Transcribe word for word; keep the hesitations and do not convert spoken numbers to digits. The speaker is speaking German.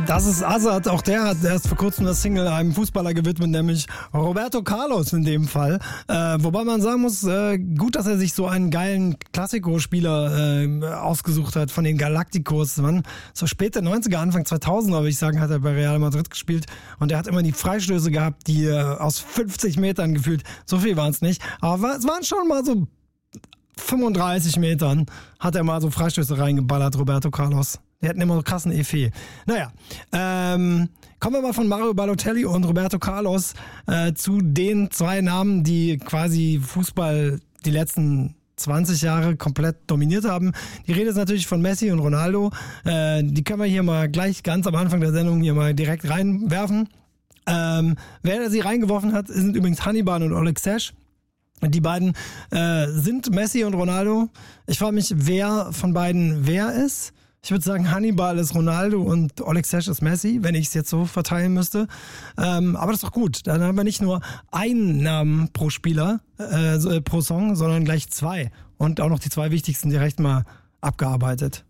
Das ist Azad, auch der hat erst vor kurzem das Single einem Fußballer gewidmet, nämlich Roberto Carlos in dem Fall. Äh, wobei man sagen muss, äh, gut, dass er sich so einen geilen Klassiko-Spieler äh, ausgesucht hat von den Galacticos. Man, so späte neunziger, Anfang zweitausender, würde ich sagen, hat er bei Real Madrid gespielt und er hat immer die Freistöße gehabt, die äh, aus fünfzig Metern gefühlt, so viel waren es nicht, aber es waren schon mal so fünfunddreißig Metern, hat er mal so Freistöße reingeballert, Roberto Carlos. Die hatten immer so krassen Effet. Naja, ähm, kommen wir mal von Mario Balotelli und Roberto Carlos äh, zu den zwei Namen, die quasi Fußball die letzten zwanzig Jahre komplett dominiert haben. Die Rede ist natürlich von Messi und Ronaldo. Äh, die können wir hier mal gleich ganz am Anfang der Sendung hier mal direkt reinwerfen. Ähm, wer sie reingeworfen hat, sind übrigens Hannibal und Oleg Sesh. Die beiden äh, sind Messi und Ronaldo. Ich frage mich, wer von beiden wer ist. Ich würde sagen, Hannibal ist Ronaldo und Oleg Sesh ist Messi, wenn ich es jetzt so verteilen müsste. Ähm, aber das ist doch gut. Dann haben wir nicht nur einen Namen pro Spieler, äh, pro Song, sondern gleich zwei. Und auch noch die zwei wichtigsten direkt mal abgearbeitet.